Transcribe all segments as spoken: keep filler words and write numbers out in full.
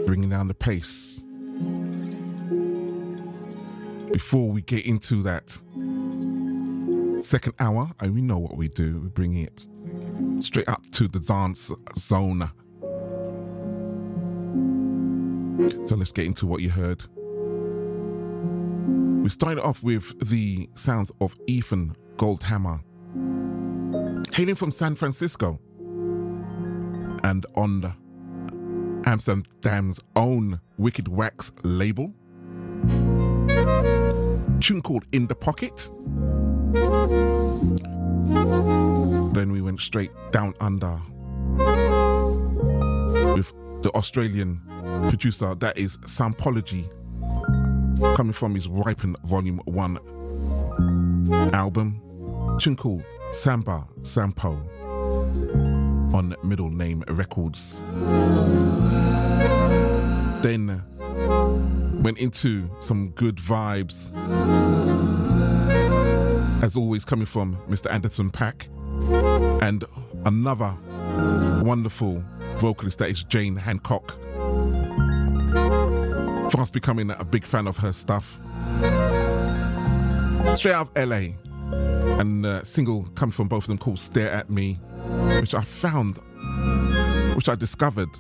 bringing down the pace. Before we get into that second hour, and we know what we do, we bring it straight up to the dance zone. So let's get into what you heard. We started off with the sounds of Ethan Goldhammer, hailing from San Francisco and on the Amsterdam's own Wicked Wax label. Tune called In the Pocket. Then we went straight down under with the Australian producer that is Sampology, coming from his Ripen Volume one album. Tune called Samba Sampo on Middle Name Records. Then went into some good vibes, as always, coming from Mister Anderson .Paak and another wonderful vocalist that is Jane Hancock. Fast becoming a big fan of her stuff. Straight out of L A, and a single coming from both of them called Stare At Me, which I found, which I discovered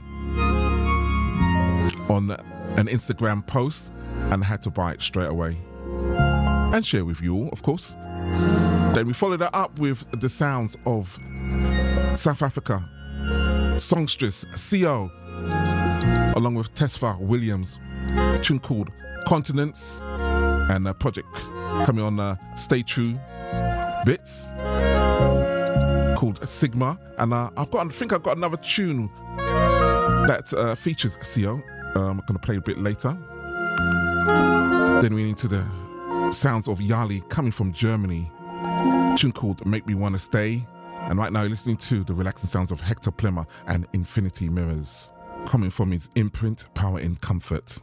on an Instagram post, and I had to buy it straight away and share with you all, of course. Then we followed that up with the sounds of South Africa songstress C O, along with Tesfa Williams, a tune called Continents, and a project coming on uh, Stay True Bits called Sigma. And uh, I've got, I think I've got another tune that uh, features C O. Um, I'm going to play a bit later. Then we into the sounds of Yali coming from Germany, a tune called Make Me Wanna Stay. And right now you're listening to the relaxing sounds of Hector Plemmer and Infinity Mirrors, coming from his imprint, Power in Comfort.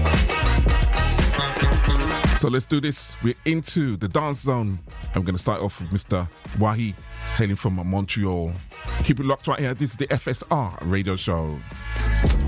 So let's do this. We're into the dance zone. I'm going to start off with Mister Wahi, hailing from Montreal. Keep it locked right here. This is the F S R radio show.